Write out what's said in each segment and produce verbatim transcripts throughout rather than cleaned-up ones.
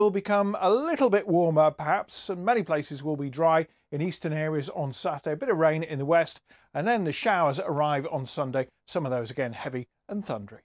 will become a little bit warmer perhaps, and many places will be dry in eastern areas on Saturday, a bit of rain in the west, and then the showers arrive on Sunday, some of those again heavy and thundery.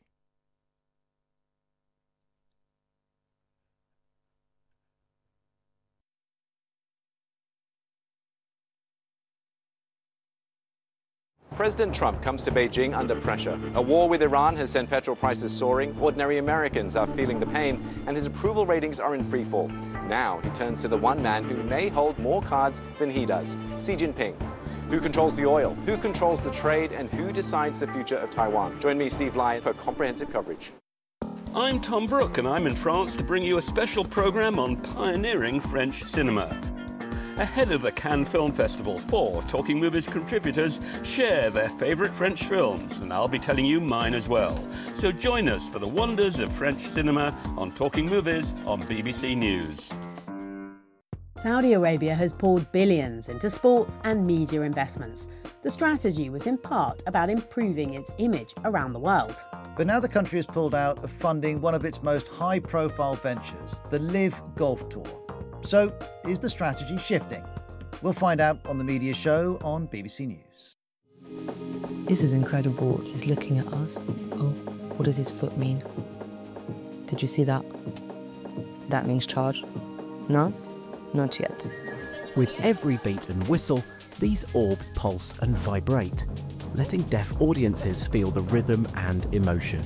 President Trump comes to Beijing under pressure. A war with Iran has sent petrol prices soaring, ordinary Americans are feeling the pain, and his approval ratings are in freefall. Now he turns to the one man who may hold more cards than he does, Xi Jinping. Who controls the oil? Who controls the trade? And who decides the future of Taiwan? Join me, Steve Lyon, for comprehensive coverage. I'm Tom Brooke, and I'm in France to bring you a special programme on pioneering French cinema. Ahead of the Cannes Film Festival, four Talking Movies contributors share their favourite French films, and I'll be telling you mine as well. So join us for the wonders of French cinema on Talking Movies on B B C News. Saudi Arabia has poured billions into sports and media investments. The strategy was in part about improving its image around the world. But now the country has pulled out of funding one of its most high-profile ventures, the LIV Golf Tour. So, is the strategy shifting? We'll find out on the media show on B B C News. This is incredible. He's looking at us. Oh, what does his foot mean? Did you see that? That means charge. No? Not yet. With every beat and whistle, these orbs pulse and vibrate, letting deaf audiences feel the rhythm and emotion.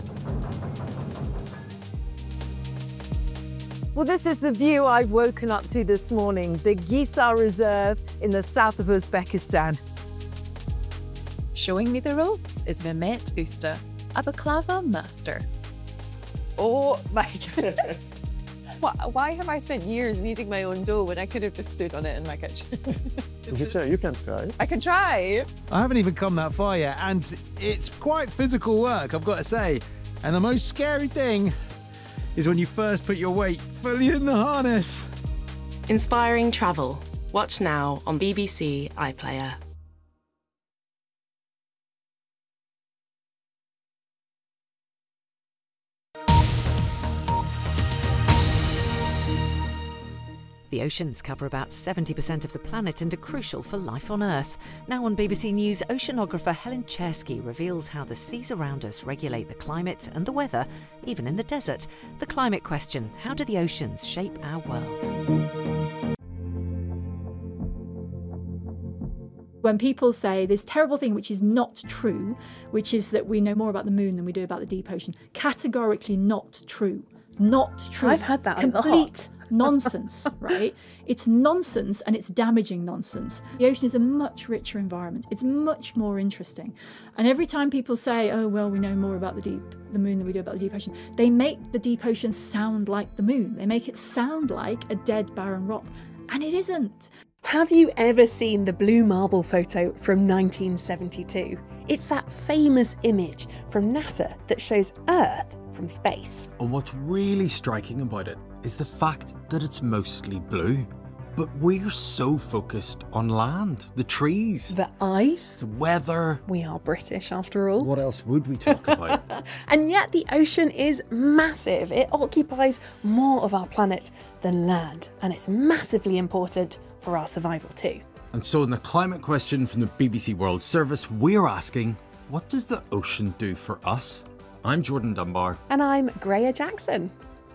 Well, this is the view I've woken up to this morning, the Gisar Reserve in the south of Uzbekistan. Showing me the ropes is Mehmet Usta, a baklava master. Oh my goodness. Why have I spent years kneading my own dough when I could have just stood on it in my kitchen? You can, you can try. I can try. I haven't even come that far yet, and it's quite physical work, I've got to say. And the most scary thing is when you first put your weight fully in the harness. Inspiring travel. Watch now on B B C iPlayer. The oceans cover about seventy percent of the planet and are crucial for life on Earth. Now on B B C News, oceanographer Helen Czerski reveals how the seas around us regulate the climate and the weather, even in the desert. The climate question: how do the oceans shape our world? When people say this terrible thing which is not true, which is that we know more about the moon than we do about the deep ocean, categorically not true. Not true. I've heard that a lot. Complete nonsense, right? It's nonsense, and it's damaging nonsense. The ocean is a much richer environment. It's much more interesting. And every time people say, oh, well, we know more about the deep, the moon than we do about the deep ocean, they make the deep ocean sound like the moon. They make it sound like a dead, barren rock. And it isn't. Have you ever seen the blue marble photo from nineteen seventy-two? It's that famous image from NASA that shows Earth from space. And what's really striking about it is the fact that it's mostly blue. But we're so focused on land, the trees, the ice, the weather. We are British after all. What else would we talk about? And yet the ocean is massive. It occupies more of our planet than land, and it's massively important for our survival too. And so in the climate question from the B B C World Service, we're asking, what does the ocean do for us? I'm Jordan Dunbar. And I'm Greya Jackson.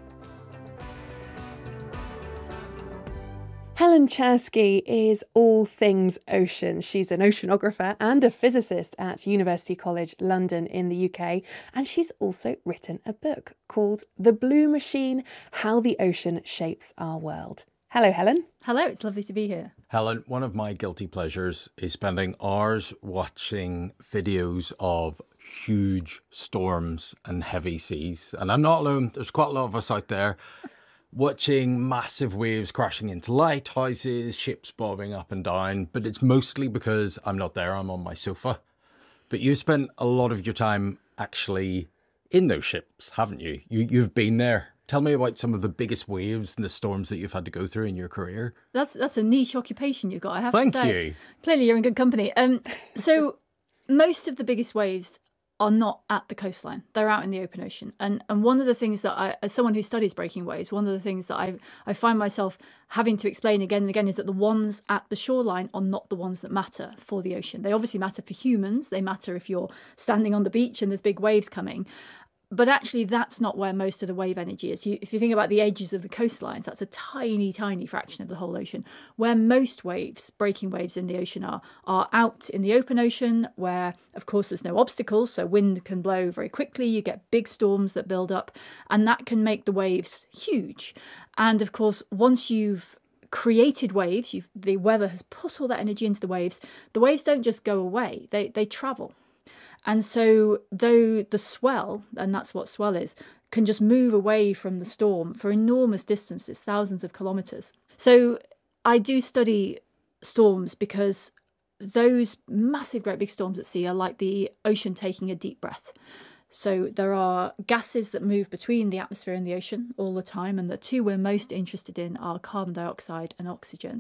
Helen Czerski is all things ocean. She's an oceanographer and a physicist at University College London in the U K. And she's also written a book called The Blue Machine: How the Ocean Shapes Our World. Hello, Helen. Hello, it's lovely to be here. Helen, one of my guilty pleasures is spending hours watching videos of huge storms and heavy seas. And I'm not alone. There's quite a lot of us out there watching massive waves crashing into lighthouses, ships bobbing up and down. But it's mostly because I'm not there. I'm on my sofa. But you spent a lot of your time actually in those ships, haven't you? you you've been there. Tell me about some of the biggest waves and the storms that you've had to go through in your career. That's that's a niche occupation you've got, I have Thank to say. you. Clearly you're in good company. Um, so most of the biggest waves are not at the coastline. They're out in the open ocean. And and one of the things that I, as someone who studies breaking waves, one of the things that I I find myself having to explain again and again is that the ones at the shoreline are not the ones that matter for the ocean. They obviously matter for humans. They matter if you're standing on the beach and there's big waves coming. But actually, that's not where most of the wave energy is. You, if you think about the edges of the coastlines, that's a tiny, tiny fraction of the whole ocean. Where most waves, breaking waves in the ocean are, are out in the open ocean, where, of course, there's no obstacles, so wind can blow very quickly, you get big storms that build up, and that can make the waves huge. And, of course, once you've created waves, you've, the weather has put all that energy into the waves, the waves don't just go away, they, they travel. And so though the swell, and that's what swell is, can just move away from the storm for enormous distances, thousands of kilometres. So I do study storms because those massive, great big storms at sea are like the ocean taking a deep breath. So there are gases that move between the atmosphere and the ocean all the time, and the two we're most interested in are carbon dioxide and oxygen.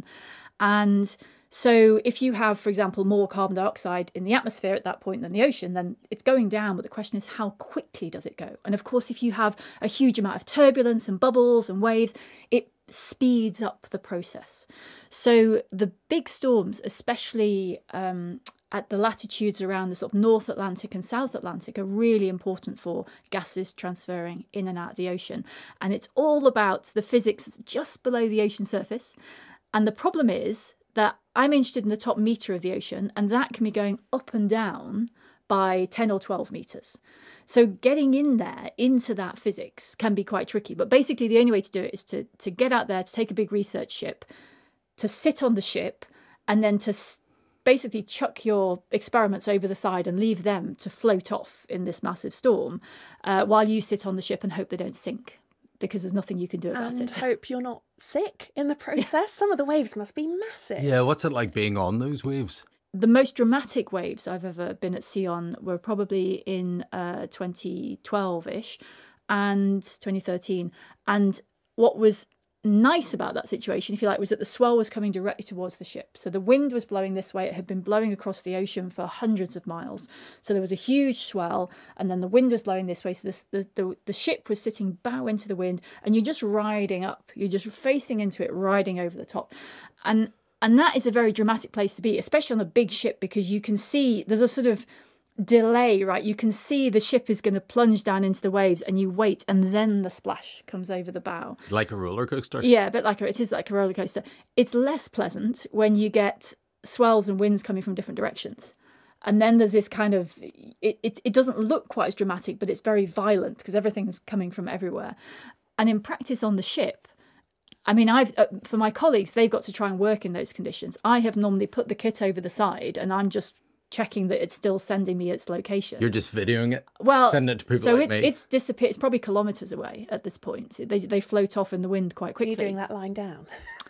And so if you have, for example, more carbon dioxide in the atmosphere at that point than the ocean, then it's going down, but the question is how quickly does it go? And of course, if you have a huge amount of turbulence and bubbles and waves, it speeds up the process. So the big storms, especially um, at the latitudes around the sort of North Atlantic and South Atlantic, are really important for gases transferring in and out of the ocean. And it's all about the physics that's just below the ocean surface. And the problem is that I'm interested in the top metre of the ocean, and that can be going up and down by ten or twelve metres. So getting in there, into that physics, can be quite tricky. But basically the only way to do it is to, to get out there, to take a big research ship, to sit on the ship, and then to basically chuck your experiments over the side and leave them to float off in this massive storm, uh, while you sit on the ship and hope they don't sink, because there's nothing you can do about and it. And hope you're not sick in the process. Some of the waves must be massive. Yeah, what's it like being on those waves? The most dramatic waves I've ever been at sea on were probably in uh, twenty twelve-ish and twenty thirteen. And what was nice about that situation, if you like, was that the swell was coming directly towards the ship. So the wind was blowing this way. It had been blowing across the ocean for hundreds of miles. So there was a huge swell, and then the wind was blowing this way. So this, the, the, the ship was sitting bow into the wind, and you're just riding up. You're just facing into it, riding over the top. And and that is a very dramatic place to be, especially on a big ship, because you can see there's a sort of delay, right? You can see the ship is going to plunge down into the waves, and you wait, and then the splash comes over the bow. Like a roller coaster? Yeah, a bit like a, it is like a roller coaster. It's less pleasant when you get swells and winds coming from different directions. And then there's this kind of, it, it, it doesn't look quite as dramatic, but it's very violent because everything's coming from everywhere. And in practice on the ship, I mean, I've uh, for my colleagues, they've got to try and work in those conditions. I have normally put the kit over the side, and I'm just checking that it's still sending me its location. You're just videoing it? Well, sending it to people so like it's, me? it's disappeared. It's probably kilometres away at this point. They they float off in the wind quite quickly. Are you doing that lying down?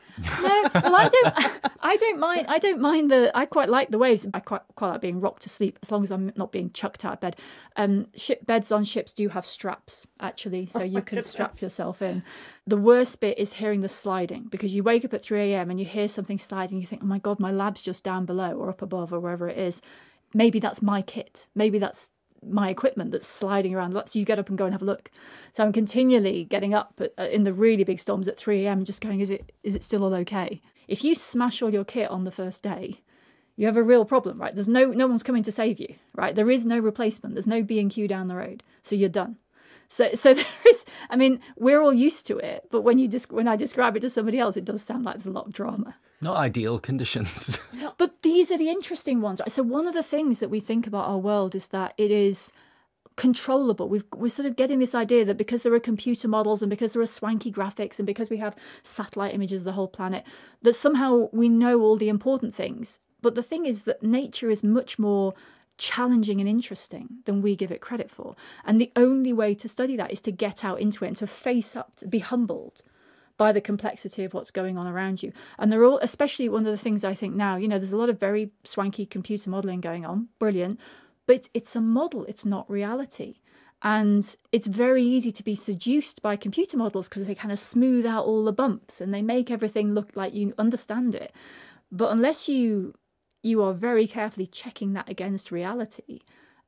No, well, I don't. I don't mind. I don't mind the. I quite like the waves. I quite quite like being rocked to sleep as long as I'm not being chucked out of bed. Um, ship beds on ships do have straps actually, so Oh you my can goodness. strap yourself in. The worst bit is hearing the sliding, because you wake up at three a m and you hear something sliding. You think, oh my god, my lab's just down below or up above or wherever it is. Maybe that's my kit. Maybe that's my equipment that's sliding around. So you get up and go and have a look. So I'm continually getting up at, in the really big storms at three a m and just going, is it is it still all okay? If you smash all your kit on the first day, you have a real problem, right? There's no no one's coming to save you, right? There is no replacement. There's no B and Q down the road. So you're done. So so there is, I mean, we're all used to it, but when you just when I describe it to somebody else, it does sound like there's a lot of drama. Not ideal conditions. But these are the interesting ones. So one of the things that we think about our world is that it is controllable. We've, we're sort of getting this idea that because there are computer models and because there are swanky graphics and because we have satellite images of the whole planet, that somehow we know all the important things. But the thing is that nature is much more challenging and interesting than we give it credit for. And the only way to study that is to get out into it and to face up, to be humbled by the complexity of what's going on around you. And they're all, especially one of the things I think now, you know, there's a lot of very swanky computer modelling going on, brilliant, but it's, it's a model, it's not reality. And it's very easy to be seduced by computer models because they kind of smooth out all the bumps and they make everything look like you understand it. But unless you you are very carefully checking that against reality,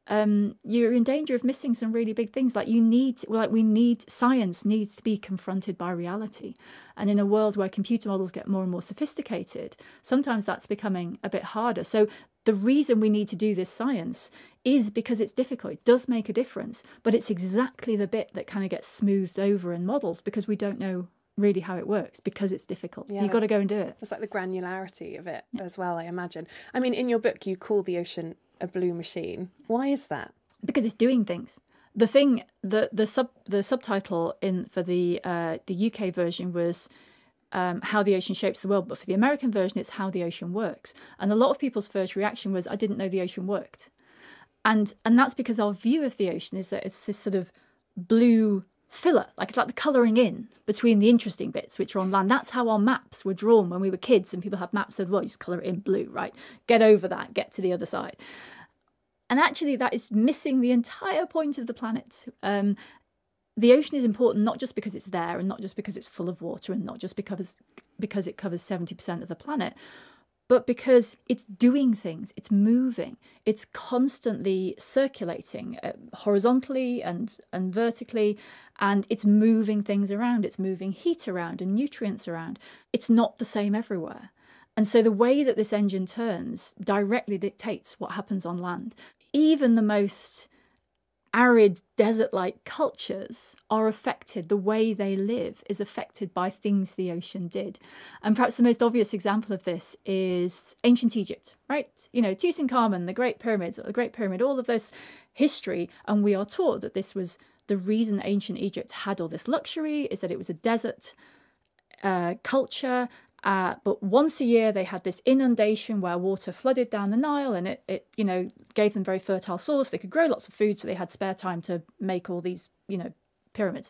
um, you're in danger of missing some really big things. Like you need, like we need, science needs to be confronted by reality. And in a world where computer models get more and more sophisticated, sometimes that's becoming a bit harder. So the reason we need to do this science is because it's difficult. It does make a difference, but it's exactly the bit that kind of gets smoothed over in models because we don't know really how it works because it's difficult. Yeah, so you've got to go and do it. It's like the granularity of it yeah. as well, I imagine. I mean, in your book, you call the ocean a blue machine. Why is that? Because it's doing things. The thing, the the sub the subtitle in for the uh, the U K version was um, How the Ocean Shapes the World, but for the American version, it's How the Ocean Works. And a lot of people's first reaction was, I didn't know the ocean worked. And and that's because our view of the ocean is that it's this sort of blue filler, like it's like the colouring in between the interesting bits which are on land. That's how our maps were drawn when we were kids, and people have maps of, well, you just colour it in blue, right? Get over that, get to the other side. And actually that is missing the entire point of the planet. Um, the ocean is important not just because it's there and not just because it's full of water and not just because, because it covers seventy percent of the planet, but because it's doing things, it's moving, it's constantly circulating uh, horizontally and, and vertically, and it's moving things around, it's moving heat around and nutrients around. It's not the same everywhere. And so the way that this engine turns directly dictates what happens on land. Even the most arid desert-like cultures are affected. The way they live is affected by things the ocean did. And perhaps the most obvious example of this is ancient Egypt, right? You know, Tutankhamun, the Great Pyramids, the Great Pyramid, all of this history. And we are taught that this was the reason ancient Egypt had all this luxury, is that it was a desert uh, culture. Uh, but once a year they had this inundation where water flooded down the Nile, and it, it, you know, gave them very fertile soils. They could grow lots of food, so they had spare time to make all these, you know, pyramids.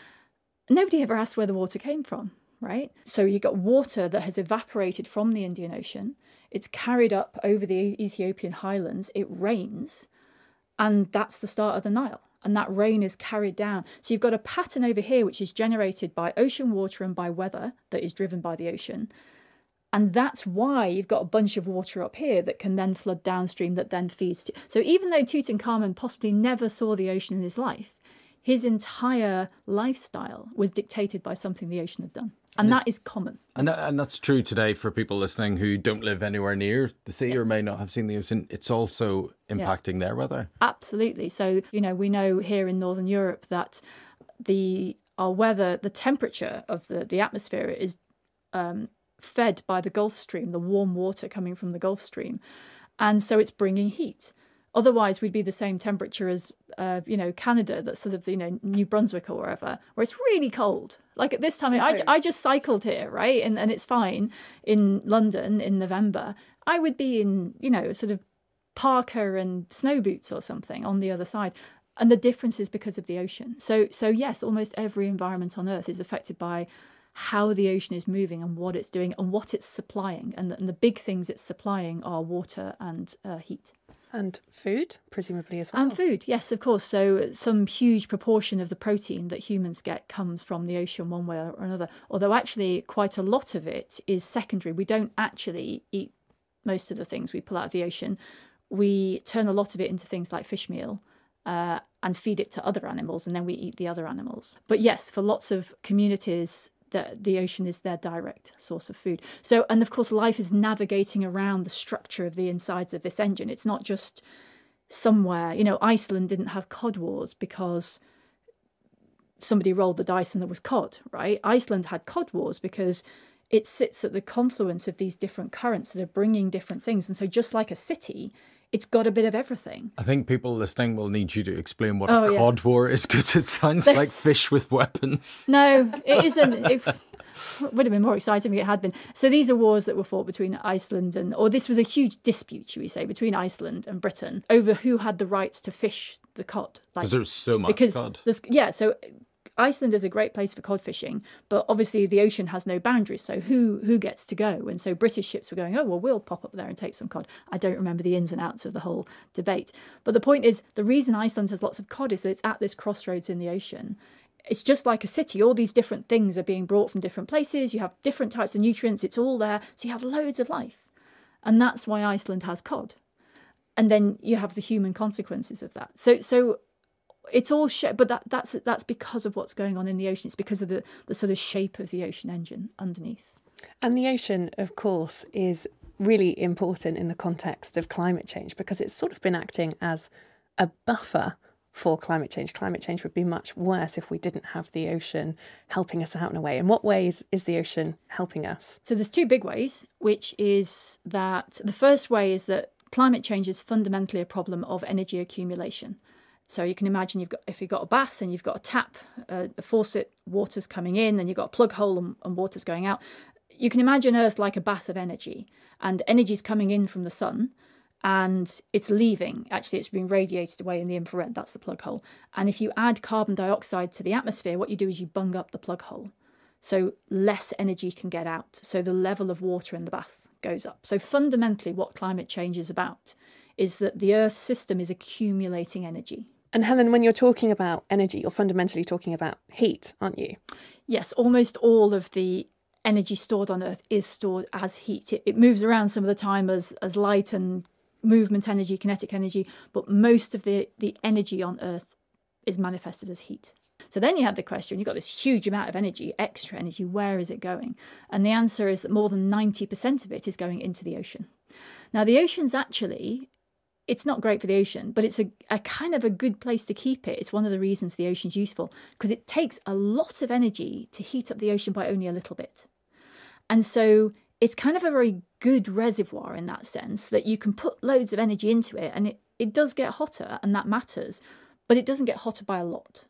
Nobody ever asked where the water came from, right? So you've got water that has evaporated from the Indian Ocean. It's carried up over the Ethiopian highlands. It rains, and that's the start of the Nile. And that rain is carried down. So you've got a pattern over here which is generated by ocean water and by weather that is driven by the ocean. And that's why you've got a bunch of water up here that can then flood downstream that then feeds to... So even though Tutankhamun possibly never saw the ocean in his life, his entire lifestyle was dictated by something the ocean had done. And that is common. And, that, and that's true today for people listening who don't live anywhere near the sea yes. or may not have seen the ocean. It's also impacting yeah. their weather. Absolutely. So, you know, we know here in Northern Europe that the our weather, the temperature of the, the atmosphere is um, fed by the Gulf Stream, the warm water coming from the Gulf Stream. And so it's bringing heat. Otherwise, we'd be the same temperature as, uh, you know, Canada, that's sort of, you know, New Brunswick or wherever, where it's really cold. Like at this time, so, I, I just cycled here, right? And, and it's fine in London in November. I would be in, you know, sort of parka and snow boots or something on the other side. And the difference is because of the ocean. So, so yes, almost every environment on Earth is affected by how the ocean is moving and what it's doing and what it's supplying. And the, and the big things it's supplying are water and uh, heat. And food, presumably, as well. And food, yes, of course. So some huge proportion of the protein that humans get comes from the ocean one way or another. Although actually quite a lot of it is secondary. We don't actually eat most of the things we pull out of the ocean. We turn a lot of it into things like fish meal uh, and feed it to other animals, and then we eat the other animals. But yes, for lots of communities, the, the ocean is their direct source of food. So, and of course, life is navigating around the structure of the insides of this engine. It's not just somewhere, you know, Iceland didn't have cod wars because somebody rolled the dice and there was cod, right? Iceland had cod wars because it sits at the confluence of these different currents that are bringing different things. And so just like a city, it's got a bit of everything. I think people listening will need you to explain what oh, a yeah. cod war is, because it sounds There's... like fish with weapons. No, it isn't. It would have been more exciting if it had been. So these are wars that were fought between Iceland and, or this was a huge dispute, should we say, between Iceland and Britain over who had the rights to fish the cod. Like, because there's so much because cod. Yeah, so Iceland is a great place for cod fishing, but obviously the ocean has no boundaries, so who who gets to go? And so British ships were going, oh, well, we'll pop up there and take some cod. I don't remember the ins and outs of the whole debate. But the point is, the reason Iceland has lots of cod is that it's at this crossroads in the ocean. It's just like a city. All these different things are being brought from different places. You have different types of nutrients. It's all there. So you have loads of life. And that's why Iceland has cod. and then you have the human consequences of that. So so it's all sh- but that that's that's because of what's going on in the ocean. It's because of the the sort of shape of the ocean engine underneath. And the ocean, of course, is really important in the context of climate change because it's sort of been acting as a buffer for climate change. Climate change would be much worse if we didn't have the ocean helping us out in a way. In what ways is the ocean helping us? So there's two big ways, which is that the first way is that climate change is fundamentally a problem of energy accumulation. So you can imagine you've got if you've got a bath and you've got a tap, uh, a faucet, water's coming in, and you've got a plug hole and, and water's going out. You can imagine Earth like a bath of energy, and energy's coming in from the sun, and it's leaving. Actually, it's being radiated away in the infrared. That's the plug hole. And if you add carbon dioxide to the atmosphere, what you do is you bung up the plug hole. So less energy can get out. So the level of water in the bath goes up. So fundamentally, what climate change is about is that the Earth system is accumulating energy. And Helen, when you're talking about energy, you're fundamentally talking about heat, aren't you? Yes, almost all of the energy stored on Earth is stored as heat. It, it moves around some of the time as, as light and movement energy, kinetic energy, but most of the, the energy on Earth is manifested as heat. So then you have the question, you've got this huge amount of energy, extra energy, where is it going? And the answer is that more than ninety percent of it is going into the ocean. Now, the ocean's actually, it's not great for the ocean, but it's a, a kind of a good place to keep it. It's one of the reasons the ocean's useful, because it takes a lot of energy to heat up the ocean by only a little bit. And so it's kind of a very good reservoir in that sense, that you can put loads of energy into it and it, it does get hotter, and that matters, but it doesn't get hotter by a lot.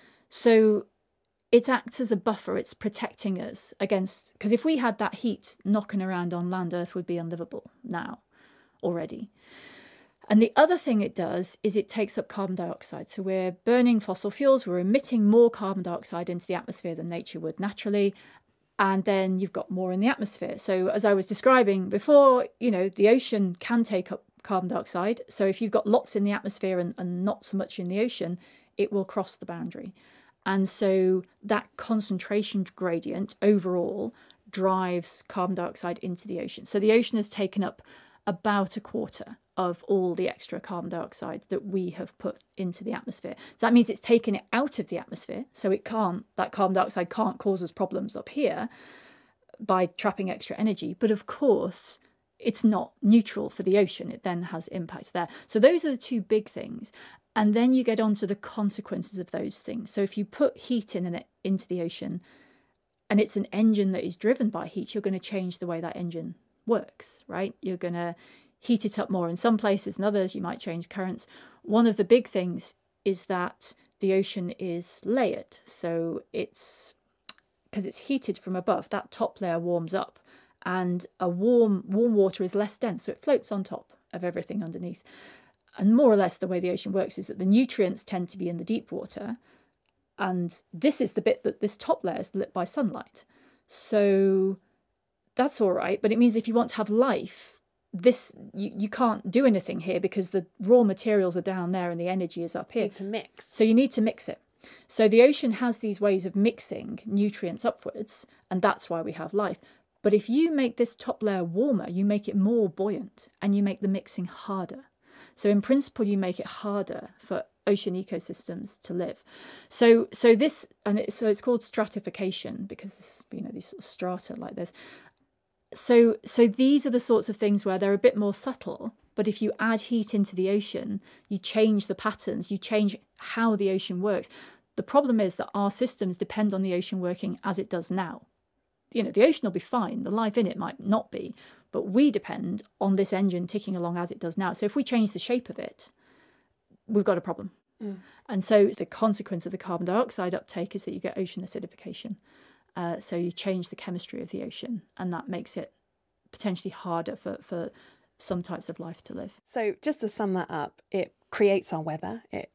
So it acts as a buffer. It's protecting us against, because if we had that heat knocking around on land, Earth would be unlivable now already. And the other thing it does is it takes up carbon dioxide. So we're burning fossil fuels, we're emitting more carbon dioxide into the atmosphere than nature would naturally. And then you've got more in the atmosphere. So as I was describing before, you know, the ocean can take up carbon dioxide. So if you've got lots in the atmosphere and, and not so much in the ocean, it will cross the boundary. And so that concentration gradient overall drives carbon dioxide into the ocean. So the ocean has taken up about a quarter of all the extra carbon dioxide that we have put into the atmosphere. So that means it's taken it out of the atmosphere, so it can't, that carbon dioxide can't cause us problems up here by trapping extra energy. But of course, it's not neutral for the ocean. It then has impacts there. So those are the two big things. And then you get on to the consequences of those things. So if you put heat in and into the ocean, and it's an engine that is driven by heat, you're going to change the way that engine works, right? You're going to heat it up more in some places and others. You might change currents. One of the big things is that the ocean is layered. So it's, because it's heated from above, that top layer warms up, and a warm, warm water is less dense, so it floats on top of everything underneath. And more or less the way the ocean works is that the nutrients tend to be in the deep water, and this is the bit that this top layer is lit by sunlight. So that's all right, but it means if you want to have life, this you, you can't do anything here because the raw materials are down there and the energy is up here. You need to mix. So you need to mix it. So the ocean has these ways of mixing nutrients upwards, and that's why we have life. But if you make this top layer warmer, you make it more buoyant and you make the mixing harder. So in principle, you make it harder for ocean ecosystems to live. So so this, and it, so it's called stratification because this, you know, these sort of strata like this. So so these are the sorts of things where they're a bit more subtle, but if you add heat into the ocean, you change the patterns, you change how the ocean works. The problem is that our systems depend on the ocean working as it does now. You know, the ocean will be fine, the life in it might not be, but we depend on this engine ticking along as it does now. So if we change the shape of it, we've got a problem. Mm. And so the consequence of the carbon dioxide uptake is that you get ocean acidification. Uh, so you change the chemistry of the ocean, and that makes it potentially harder for, for some types of life to live. So just to sum that up, it creates our weather, it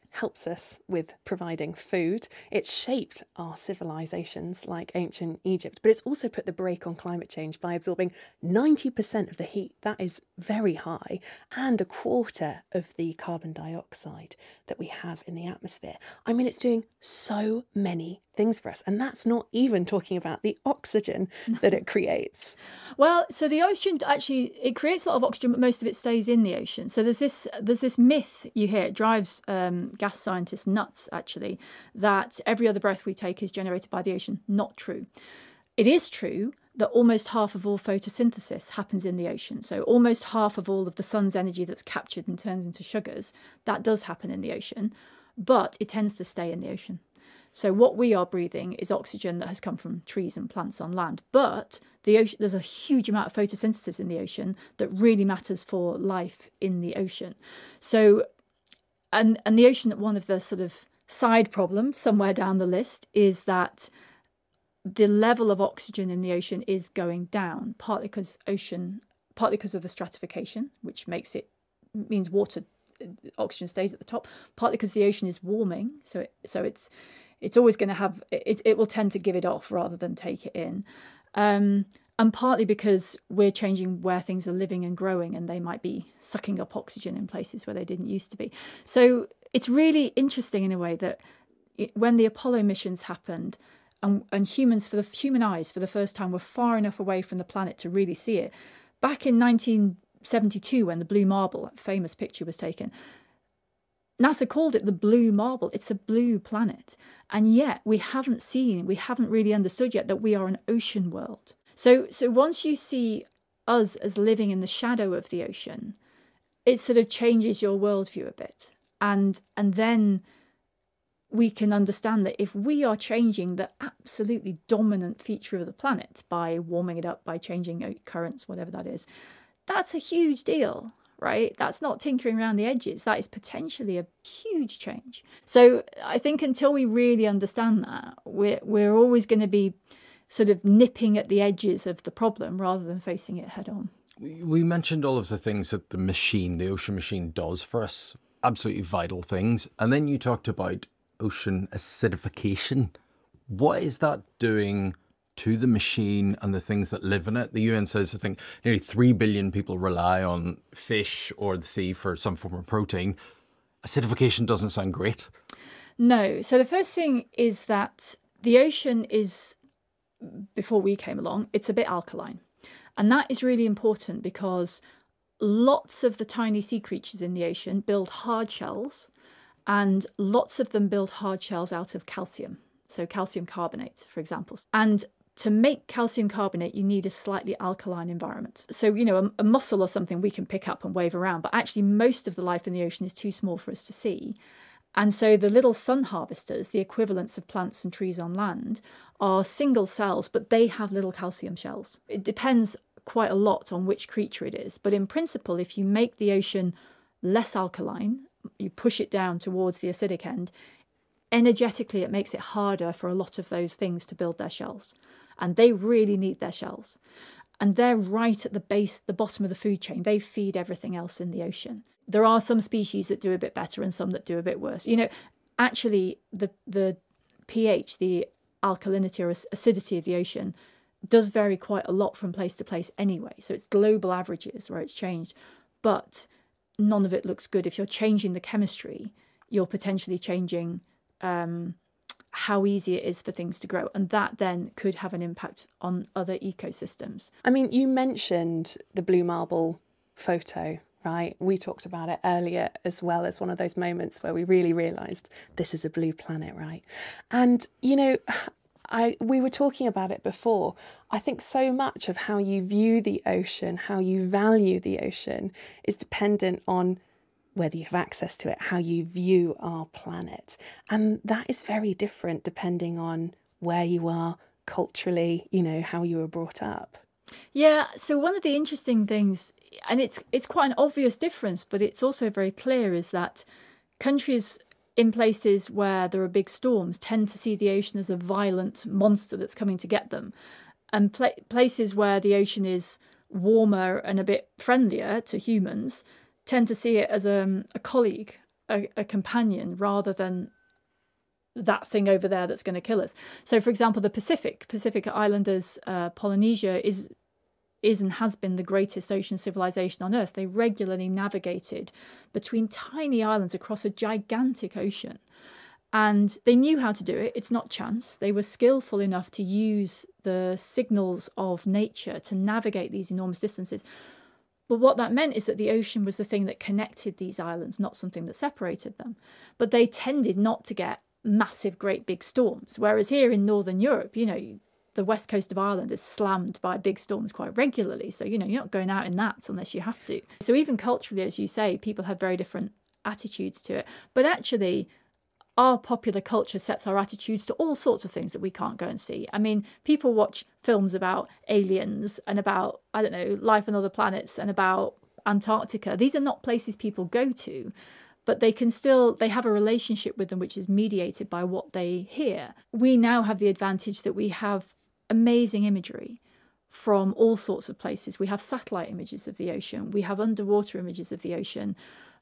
helps us with providing food. It's shaped our civilizations like ancient Egypt, but it's also put the brake on climate change by absorbing ninety percent of the heat. That is very high, and a quarter of the carbon dioxide that we have in the atmosphere. I mean, it's doing so many things for us, and that's not even talking about the oxygen that it creates. Well, so the ocean actually, it creates a lot of oxygen, but most of it stays in the ocean. So there's this there's this myth you hear, it drives um, gas scientists nuts actually, that every other breath we take is generated by the ocean. Not true. It is true that almost half of all photosynthesis happens in the ocean. So almost half of all of the sun's energy that's captured and turns into sugars, that does happen in the ocean, but it tends to stay in the ocean. So what we are breathing is oxygen that has come from trees and plants on land. But the ocean, there's a huge amount of photosynthesis in the ocean that really matters for life in the ocean. So, and, and the ocean, one of the sort of side problems somewhere down the list is that the level of oxygen in the ocean is going down, partly because ocean, partly because of the stratification, which makes it, means water, oxygen stays at the top, partly because the ocean is warming. So, it, so it's, it's always going to have, it, it will tend to give it off rather than take it in. Um, and partly because we're changing where things are living and growing, and they might be sucking up oxygen in places where they didn't used to be. So it's really interesting in a way that it, when the Apollo missions happened, and, and humans, for the human eyes, for the first time, were far enough away from the planet to really see it. Back in nineteen seventy-two, when the Blue Marble, that famous picture, was taken, NASA called it the Blue Marble. It's a blue planet. And yet we haven't seen, we haven't really understood yet that we are an ocean world. So, so once you see us as living in the shadow of the ocean, it sort of changes your worldview a bit. And, and then we can understand that if we are changing the absolutely dominant feature of the planet by warming it up, by changing currents, whatever that is, that's a huge deal. Right? That's not tinkering around the edges. That is potentially a huge change. So I think until we really understand that, we're, we're always going to be sort of nipping at the edges of the problem rather than facing it head on. We mentioned all of the things that the machine, the ocean machine, does for us. Absolutely vital things. And then you talked about ocean acidification. What is that doing to the machine and the things that live in it? The U N says, I think, nearly three billion people rely on fish or the sea for some form of protein. Acidification doesn't sound great. No. So the first thing is that the ocean is, before we came along, it's a bit alkaline. And that is really important because lots of the tiny sea creatures in the ocean build hard shells, and lots of them build hard shells out of calcium. So calcium carbonate, for example. And to make calcium carbonate, you need a slightly alkaline environment. So, you know, a, a mussel or something we can pick up and wave around, but actually most of the life in the ocean is too small for us to see. And so the little sun harvesters, the equivalents of plants and trees on land, are single cells, but they have little calcium shells. It depends quite a lot on which creature it is. But in principle, if you make the ocean less alkaline, you push it down towards the acidic end, energetically it makes it harder for a lot of those things to build their shells. And they really need their shells. And they're right at the base, the bottom of the food chain. They feed everything else in the ocean. There are some species that do a bit better and some that do a bit worse. You know, actually, the, the pH, the alkalinity or acidity of the ocean, does vary quite a lot from place to place anyway. So it's global averages where it's changed. But none of it looks good. If you're changing the chemistry, you're potentially changing um, how easy it is for things to grow. And that then could have an impact on other ecosystems. I mean, you mentioned the Blue Marble photo, right? We talked about it earlier as well as one of those moments where we really realised this is a blue planet, right? And, you know, I we were talking about it before. I think so much of how you view the ocean, how you value the ocean, is dependent on whether you have access to it, how you view our planet. And that is very different depending on where you are culturally, you know, how you were brought up. Yeah, so one of the interesting things, and it's it's quite an obvious difference, but it's also very clear, is that countries in places where there are big storms tend to see the ocean as a violent monster that's coming to get them. And pla places where the ocean is warmer and a bit friendlier to humans tend to see it as a, a colleague, a, a companion rather than that thing over there that's going to kill us. So, for example, the Pacific, Pacific Islanders, uh, Polynesia is is and has been the greatest ocean civilization on Earth. They regularly navigated between tiny islands across a gigantic ocean. And they knew how to do it. It's not chance. They were skillful enough to use the signals of nature to navigate these enormous distances. But what that meant is that the ocean was the thing that connected these islands, not something that separated them. But they tended not to get massive, great big storms. Whereas here in Northern Europe, you know, the west coast of Ireland is slammed by big storms quite regularly. So, you know, you're not going out in that unless you have to. So even culturally, as you say, people have very different attitudes to it. But actually, our popular culture sets our attitudes to all sorts of things that we can't go and see. I mean, people watch films about aliens and about, I don't know, life on other planets and about Antarctica. These are not places people go to, but they can still, they have a relationship with them which is mediated by what they hear. We now have the advantage that we have amazing imagery from all sorts of places. We have satellite images of the ocean. We have underwater images of the ocean.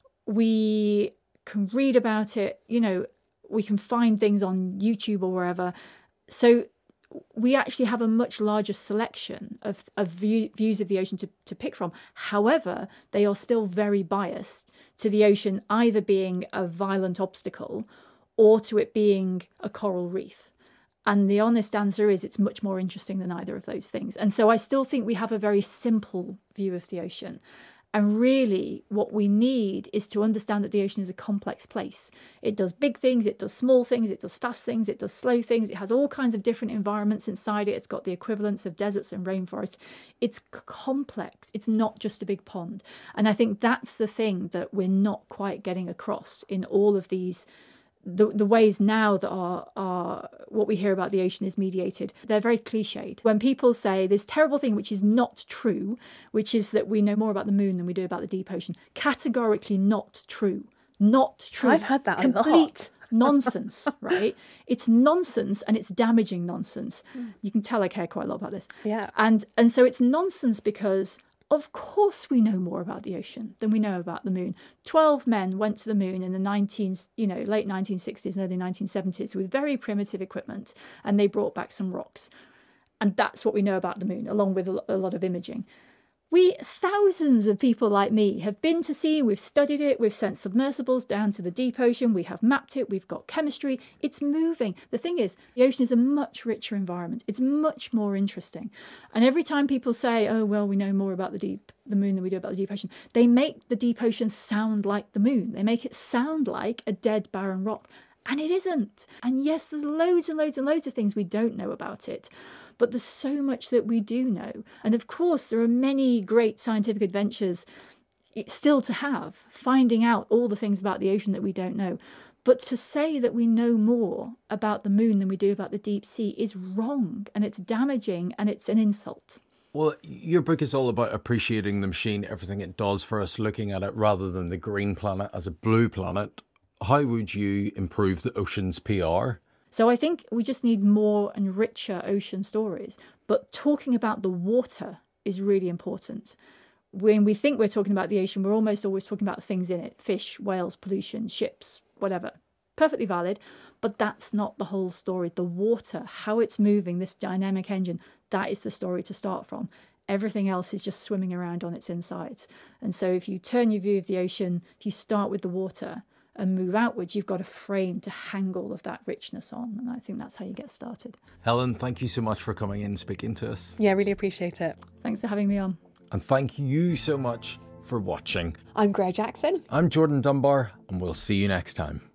We can read about it, you know, we can find things on YouTube or wherever. So we actually have a much larger selection of, of view, views of the ocean to, to pick from. However, they are still very biased to the ocean either being a violent obstacle or to it being a coral reef. And the honest answer is it's much more interesting than either of those things. And so I still think we have a very simple view of the ocean. And really, what we need is to understand that the ocean is a complex place. It does big things, it does small things, it does fast things, it does slow things. It has all kinds of different environments inside it. It's got the equivalents of deserts and rainforests. It's complex. It's not just a big pond. And I think that's the thing that we're not quite getting across in all of these The, the ways now that are, are what we hear about the ocean is mediated, they're very cliched. When people say this terrible thing which is not true, which is that we know more about the moon than we do about the deep ocean, categorically not true. Not true. I've heard that a lot. Complete nonsense, right? It's nonsense and it's damaging nonsense. Mm. You can tell I care quite a lot about this. Yeah. And and so it's nonsense because of course we know more about the ocean than we know about the moon. Twelve men went to the moon in the nineteen, you know, late nineteen sixties and early nineteen seventies with very primitive equipment, and they brought back some rocks. And that's what we know about the moon, along with a lot of imaging. We, thousands of people like me, have been to sea, we've studied it, we've sent submersibles down to the deep ocean, we have mapped it, we've got chemistry, it's moving. The thing is, the ocean is a much richer environment, it's much more interesting. And every time people say, oh, well, we know more about the deep, the moon than we do about the deep ocean, they make the deep ocean sound like the moon. They make it sound like a dead, barren rock. And it isn't. And yes, there's loads and loads and loads of things we don't know about it. But there's so much that we do know. And of course, there are many great scientific adventures still to have, finding out all the things about the ocean that we don't know. But to say that we know more about the moon than we do about the deep sea is wrong, and it's damaging, and it's an insult. Well, your book is all about appreciating the machine, everything it does for us, looking at it rather than the green planet as a blue planet. How would you improve the ocean's P R? So I think we just need more and richer ocean stories. But talking about the water is really important. When we think we're talking about the ocean, we're almost always talking about the things in it. Fish, whales, pollution, ships, whatever. Perfectly valid. But that's not the whole story. The water, how it's moving, this dynamic engine, that is the story to start from. Everything else is just swimming around on its insides. And so if you turn your view of the ocean, if you start with the water and move outwards, you've got a frame to hang all of that richness on. And I think that's how you get started. Helen, thank you so much for coming in and speaking to us. Yeah, really appreciate it. Thanks for having me on. And thank you so much for watching. I'm Greg Jackson. I'm Jordan Dunbar, and we'll see you next time.